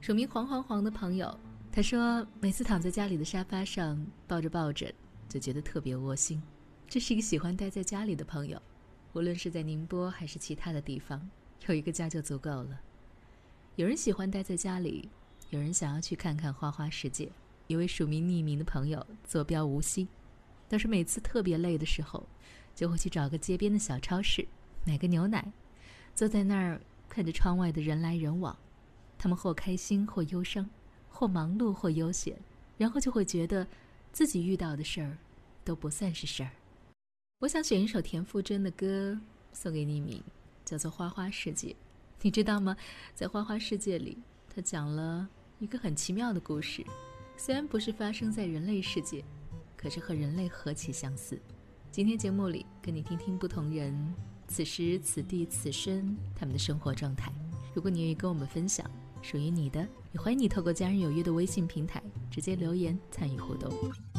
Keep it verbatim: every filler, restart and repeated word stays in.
署名黄黄黄的朋友，他说每次躺在家里的沙发上抱着抱枕就觉得特别窝心。这是一个喜欢待在家里的朋友，无论是在宁波还是其他的地方，有一个家就足够了。有人喜欢待在家里，有人想要去看看花花世界。一位署名匿名的朋友坐标无锡，但是每次特别累的时候，就会去找个街边的小超市买个牛奶，坐在那儿看着窗外的人来人往，他们或开心或忧伤，或忙碌或悠闲，然后就会觉得自己遇到的事儿都不算是事儿。我想选一首田馥甄的歌送给匿名，叫做《花花世界》。你知道吗？在《花花世界》里，他讲了一个很奇妙的故事，虽然不是发生在人类世界，可是和人类何其相似。今天节目里跟你听听不同人此时此地此生他们的生活状态。如果你愿意跟我们分享属于你的，也欢迎你透过家人有约的微信平台直接留言参与互动。